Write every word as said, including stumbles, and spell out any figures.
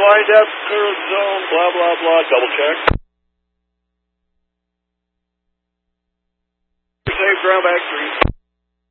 wind up, clear zone, blah, blah, blah. Double check. Safe, ground back three.